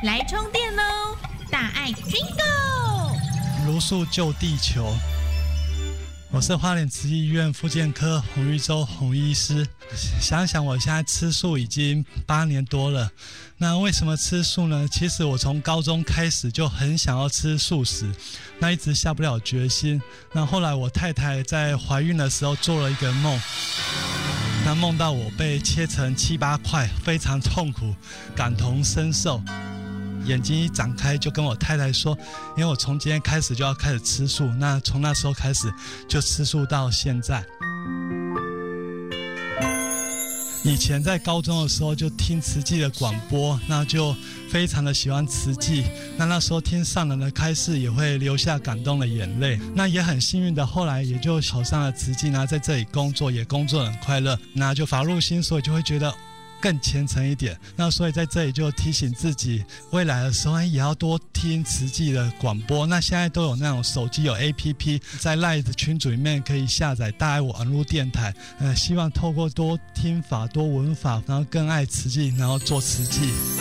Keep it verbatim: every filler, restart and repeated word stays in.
来充电喽！大爱 Jingle， 茹素救地球。我是花莲慈济医院复健科洪玉洲洪医师。想想我现在吃素已经八年多了，那为什么吃素呢？其实我从高中开始就很想要吃素食，那一直下不了决心。那后来我太太在怀孕的时候做了一个梦，那梦到我被切成七八块，非常痛苦，感同身受。眼睛一展开就跟我太太说，因为我从今天开始就要开始吃素，那从那时候开始就吃素到现在。以前在高中的时候就听慈济的广播，那就非常的喜欢慈济，那那时候听上人的开示也会流下感动的眼泪。那也很幸运的后来也就考上了慈济，那在这里工作也工作得很快乐，那就法入心，所以就会觉得更虔诚一点。那所以在这里就提醒自己，未来的时候也要多听慈济的广播。那现在都有那种手机有 A P P， 在 LINE 的群组里面可以下载大爱网络电台。呃，希望透过多听法、多闻法，然后更爱慈济，然后做慈济。